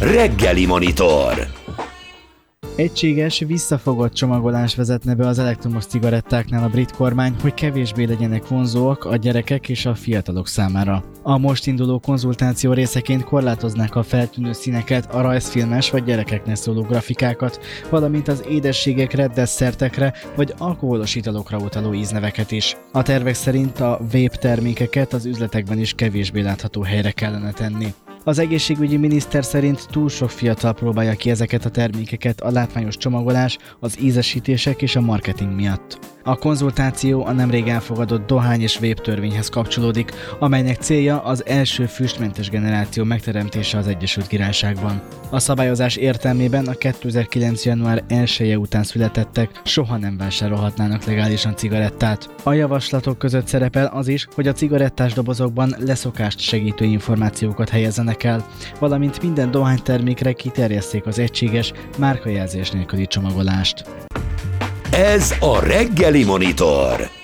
Reggeli Monitor. Egységes, visszafogott csomagolást vezetne be az elektromos cigarettáknál a brit kormány, hogy kevésbé legyenek vonzóak a gyerekek és a fiatalok számára. A most induló konzultáció részeként korlátoznák a feltűnő színeket, a rajzfilmes vagy gyerekeknek szóló grafikákat, valamint az édességekre, desszertekre vagy alkoholos italokra utaló ízneveket is. A tervek szerint a vape termékeket az üzletekben is kevésbé látható helyre kellene tenni. Az egészségügyi miniszter szerint túl sok fiatal próbálja ki ezeket a termékeket a látványos csomagolás, az ízesítések és a marketing miatt. A konzultáció a nemrég elfogadott dohány és vape törvényhez kapcsolódik, amelynek célja az első füstmentes generáció megteremtése az Egyesült Királyságban. A szabályozás értelmében a 2009. január 1-je után születettek soha nem vásárolhatnának legálisan cigarettát. A javaslatok között szerepel az is, hogy a cigarettás dobozokban leszokást segítő információkat helyezzenek el, valamint minden dohánytermékre kiterjesszék az egységes, márkajelzés nélküli csomagolást. Ez a Reggeli Monitor.